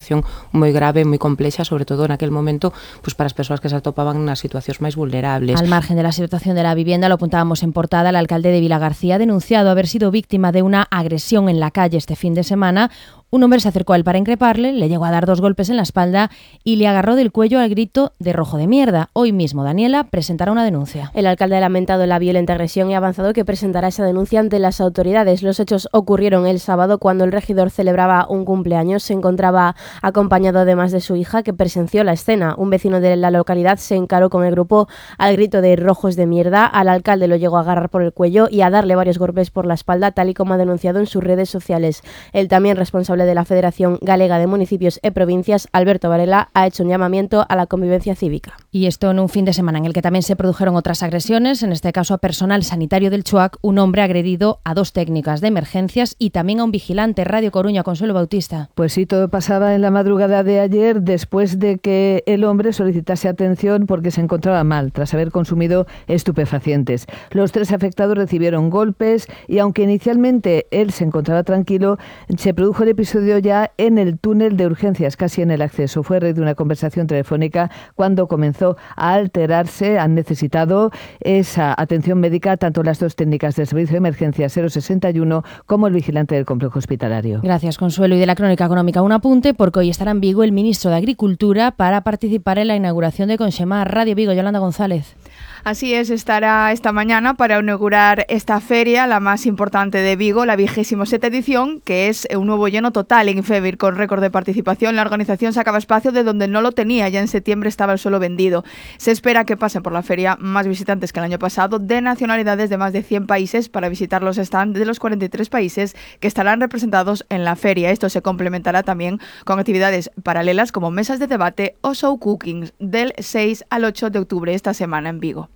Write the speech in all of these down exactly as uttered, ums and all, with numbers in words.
situación moi grave, moi complexa, sobre todo en aquel momento, pues para as persoas que se atopaban nas situacións máis vulnerables. Al margen de la situación de la vivienda, lo apuntábamos en portada, el alcalde de Vilagarcía ha denunciado haber sido víctima de una agresión en la calle este fin de semana. Un hombre se acercó a él para increparle, le llegó a dar dos golpes en la espalda y le agarró del cuello al grito de rojo de mierda. Hoy mismo Daniela presentará una denuncia. El alcalde ha lamentado la violenta agresión y ha avanzado que presentará esa denuncia ante las autoridades. Los hechos ocurrieron el sábado cuando el regidor celebraba un cumpleaños. Se encontraba acompañado además de su hija, que presenció la escena. Un vecino de la localidad se encaró con el grupo al grito de rojos de mierda. Al alcalde lo llegó a agarrar por el cuello y a darle varios golpes por la espalda, tal y como ha denunciado en sus redes sociales. El también responsable de la Federación Galega de Municipios e Provincias, Alberto Varela, ha hecho un llamamiento a la convivencia cívica. Y esto en un fin de semana en el que también se produjeron otras agresiones, en este caso a personal sanitario del Chuac. Un hombre ha agredido a dos técnicas de emergencias y también a un vigilante. Radio Coruña, Consuelo Bautista. Pues sí, todo pasaba en la madrugada de ayer, después de que el hombre solicitase atención porque se encontraba mal tras haber consumido estupefacientes. Los tres afectados recibieron golpes y aunque inicialmente él se encontraba tranquilo, se produjo el episodio ya en el túnel de urgencias, casi en el acceso. Fue de una conversación telefónica cuando comenzó a alterarse. Han necesitado esa atención médica tanto las dos técnicas del servicio de emergencia cero sesenta y uno como el vigilante del complejo hospitalario. Gracias, Consuelo. Y de la crónica económica un apunte, porque hoy estará en Vigo el ministro de Agricultura para participar en la inauguración de Conxemar. Radio Vigo, Yolanda González. Así es, estará esta mañana para inaugurar esta feria, la más importante de Vigo, la vigésima sexta edición, que es un nuevo lleno total en Infebir, con récord de participación. La organización sacaba espacio de donde no lo tenía, ya en septiembre estaba el suelo vendido. Se espera que pasen por la feria más visitantes que el año pasado, de nacionalidades de más de cien países, para visitar los stands de los cuarenta y tres países que estarán representados en la feria. Esto se complementará también con actividades paralelas como mesas de debate o show cooking del seis al ocho de octubre esta semana en Vigo.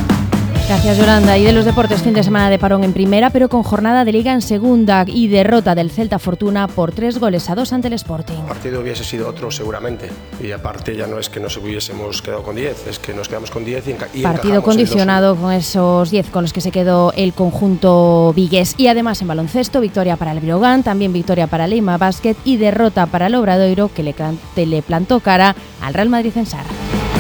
Gracias, Yolanda. Y de los deportes, fin de semana de parón en primera, pero con jornada de Liga en segunda y derrota del Celta Fortuna por tres goles a dos ante el Sporting. El partido hubiese sido otro seguramente, y aparte ya no es que nos hubiésemos quedado con diez, es que nos quedamos con diez y, enca- y partido condicionado con esos diez con los que se quedó el conjunto vigués. Y además en baloncesto, victoria para el Breogán, también victoria para el Leima Basket y derrota para el Obradoiro, que le, que le plantó cara al Real Madrid en Sar.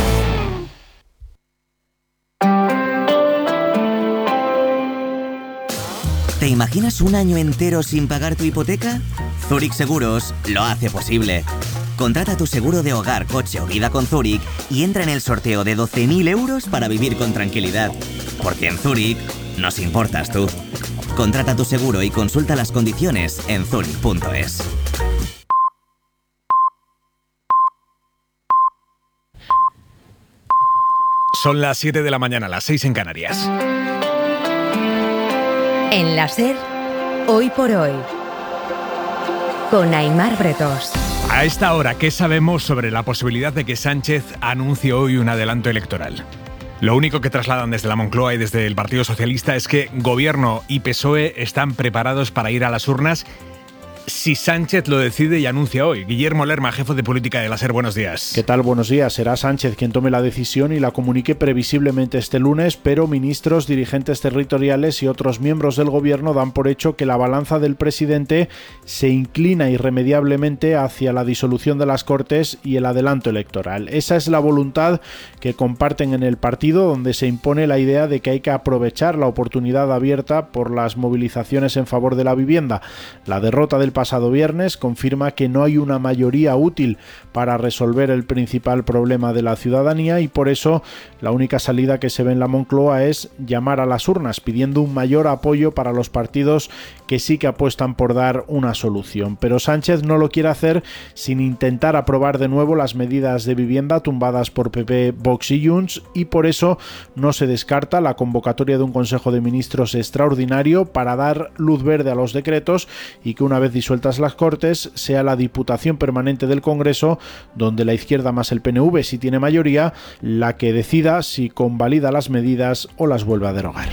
¿Te imaginas un año entero sin pagar tu hipoteca? Zurich Seguros lo hace posible. Contrata tu seguro de hogar, coche o vida con Zurich y entra en el sorteo de doce mil euros para vivir con tranquilidad. Porque en Zurich nos importas tú. Contrata tu seguro y consulta las condiciones en zurich punto es. Son las siete de la mañana, las seis en Canarias. En la SER, Hoy por Hoy, con Aimar Bretos. A esta hora, ¿qué sabemos sobre la posibilidad de que Sánchez anuncie hoy un adelanto electoral? Lo único que trasladan desde la Moncloa y desde el Partido Socialista es que Gobierno y P S O E están preparados para ir a las urnas si Sánchez lo decide y anuncia hoy. Guillermo Lerma, jefe de política de la SER, buenos días. ¿Qué tal? Buenos días. Será Sánchez quien tome la decisión y la comunique previsiblemente este lunes, pero ministros, dirigentes territoriales y otros miembros del gobierno dan por hecho que la balanza del presidente se inclina irremediablemente hacia la disolución de las Cortes y el adelanto electoral. Esa es la voluntad que comparten en el partido, donde se impone la idea de que hay que aprovechar la oportunidad abierta por las movilizaciones en favor de la vivienda. La derrota del pasado viernes confirma que no hay una mayoría útil para resolver el principal problema de la ciudadanía y por eso la única salida que se ve en la Moncloa es llamar a las urnas pidiendo un mayor apoyo para los partidos que sí que apuestan por dar una solución. Pero Sánchez no lo quiere hacer sin intentar aprobar de nuevo las medidas de vivienda tumbadas por P P, Vox y Junts y por eso no se descarta la convocatoria de un Consejo de Ministros extraordinario para dar luz verde a los decretos y que una vez disueltas las Cortes sea la Diputación Permanente del Congreso, donde la izquierda más el P N V, si tiene mayoría, la que decida si convalida las medidas o las vuelve a derogar.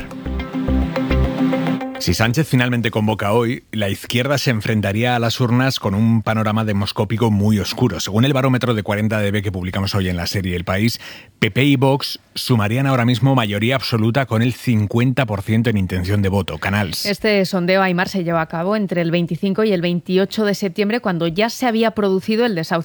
Si Sánchez finalmente convoca hoy, la izquierda se enfrentaría a las urnas con un panorama demoscópico muy oscuro. Según el barómetro de cuarenta D B que publicamos hoy en la serie El País, P P y Vox sumarían ahora mismo mayoría absoluta con el cincuenta por ciento en intención de voto. Canals. Este sondeo, Aimar, se lleva a cabo entre el veinticinco y el veintiocho de septiembre, cuando ya se había producido el desahucio